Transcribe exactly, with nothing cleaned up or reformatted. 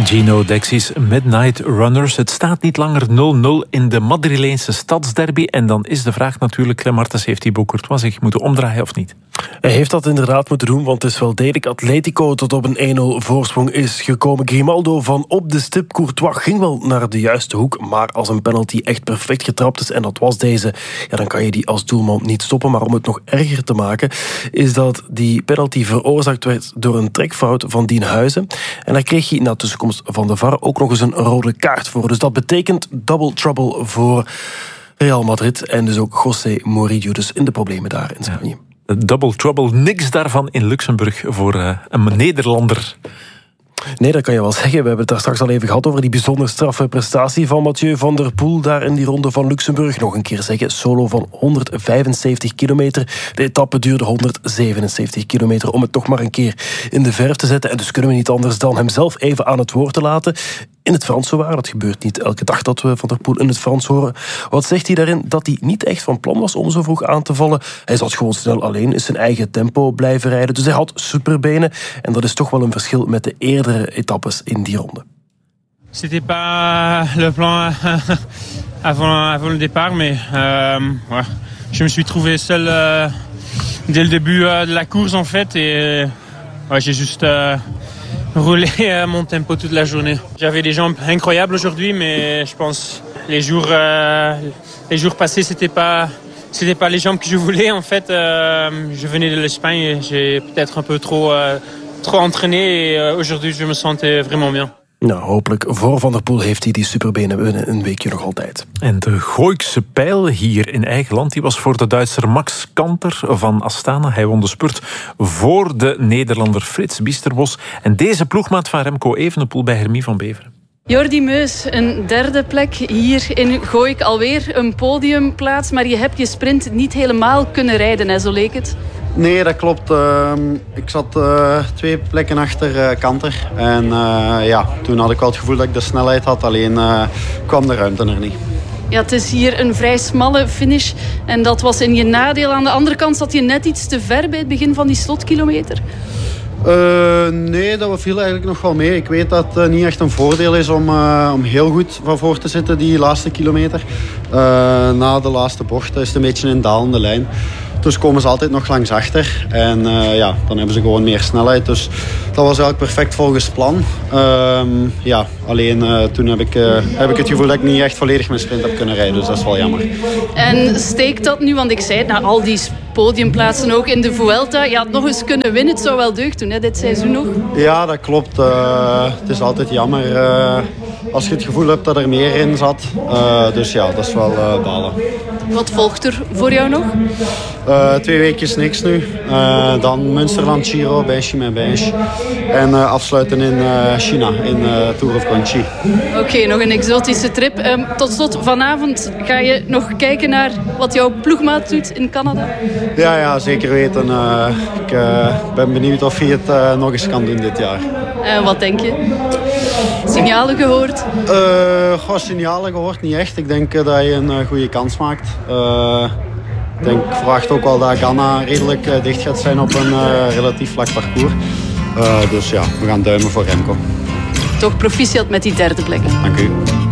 Gino Dexys Midnight Runners. Het staat niet langer nul nul in de Madrileense stadsderby. En dan is de vraag natuurlijk, Clem Martens, heeft Thibaut Courtois zich moeten omdraaien of niet? Hij heeft dat inderdaad moeten doen, want het is wel degelijk Atletico tot op een één nul voorsprong is gekomen. Grimaldo van op de stip. Courtois ging wel naar de juiste hoek, maar als een penalty echt perfect getrapt is, en dat was deze, ja, dan kan je die als doelman niet stoppen. Maar om het nog erger te maken, is dat die penalty veroorzaakt werd door een trekfout van Dien Huizen. En daar kreeg hij na tussenkomst van de V A R ook nog eens een rode kaart voor. Dus dat betekent double trouble voor Real Madrid en dus ook José Mourinho, dus in de problemen daar in Spanje. Ja. Double trouble, niks daarvan in Luxemburg voor uh, een Nederlander. Nee, dat kan je wel zeggen. We hebben het daar straks al even gehad over die bijzonder straffe prestatie van Mathieu van der Poel daar in die ronde van Luxemburg. Nog een keer zeggen, solo van honderdvijfenzeventig kilometer. De etappe duurde honderdzevenenzeventig kilometer om het toch maar een keer in de verf te zetten. En dus kunnen we niet anders dan hem zelf even aan het woord te laten. In het Frans zowaar. Dat gebeurt niet elke dag dat we Van der Poel in het Frans horen. Wat zegt hij daarin? Dat hij niet echt van plan was om zo vroeg aan te vallen. Hij zat gewoon snel alleen, is zijn eigen tempo blijven rijden. Dus hij had superbenen. En dat is toch wel een verschil met de eerdere etappes in die ronde. C'était pas le plan avant, avant le départ, mais euh, ouais, je me suis trouvé seul euh, dès le début euh, de la course en fait. Et ouais, j'ai juste euh, roulé à mon tempo toute la journée. J'avais des jambes incroyables aujourd'hui, mais je pense les jours, euh, les jours passés, c'était pas, c'était pas les jambes que je voulais. En fait, euh, je venais de l'Espagne et j'ai peut-être un peu trop, euh, trop entraîné. Et euh, aujourd'hui, je me sentais vraiment bien. Nou, hopelijk voor Van der Poel heeft hij die superbenen binnen een weekje nog altijd. En de Gooikse pijl hier in eigen land, die was voor de Duitser Max Kanter van Astana. Hij won de spurt voor de Nederlander Frits Biestervos. En deze ploegmaat van Remco Evenepoel bij Hermie van Beveren. Jordi Meus, een derde plek hier in Gooik. Alweer een podiumplaats, maar je hebt je sprint niet helemaal kunnen rijden, hè, zo leek het. Nee, dat klopt. Uh, ik zat uh, twee plekken achter uh, Kanter. En uh, ja, toen had ik wel het gevoel dat ik de snelheid had. Alleen uh, kwam de ruimte er niet. Ja, het is hier een vrij smalle finish. En dat was in je nadeel. Aan de andere kant zat je net iets te ver bij het begin van die slotkilometer. Uh, nee, dat viel eigenlijk nog wel mee. Ik weet dat het uh, niet echt een voordeel is om, uh, om heel goed van voor te zitten, die laatste kilometer. Uh, na de laatste bocht is het een beetje een dalende lijn. Dus komen ze altijd nog langs achter. En uh, ja, dan hebben ze gewoon meer snelheid. Dus dat was eigenlijk perfect volgens plan. Uh, ja, alleen uh, toen heb ik, uh, heb ik het gevoel dat ik niet echt volledig mijn sprint heb kunnen rijden. Dus dat is wel jammer. En steekt dat nu, want ik zei het, na al die podiumplaatsen ook in de Vuelta. Je had nog eens kunnen winnen. Het zou wel deugd doen, hè, dit seizoen nog. Ja, dat klopt. Uh, het is altijd jammer uh, als je het gevoel hebt dat er meer in zat. Uh, dus ja, dat is wel uh, balen. Wat volgt er voor jou nog? Uh, twee weekjes niks nu. Uh, dan Münsterland Giro bij Chimay-Bench. En uh, afsluiten in uh, China, in uh, Tour of Guangxi. Oké, okay, nog een exotische trip. Um, tot slot, vanavond ga je nog kijken naar wat jouw ploegmaat doet in Canada? Ja, ja, zeker weten. Uh, ik uh, ben benieuwd of hij het uh, nog eens kan doen dit jaar. En uh, wat denk je? Signalen gehoord? Uh, goh, signalen gehoord niet echt. Ik denk uh, dat je een uh, goede kans maakt. Uh, ik denk, verwacht ook wel dat Ghana redelijk uh, dicht gaat zijn op een uh, relatief vlak parcours. Uh, dus ja, we gaan duimen voor Remco. Toch proficiat met die derde plek. Dank u.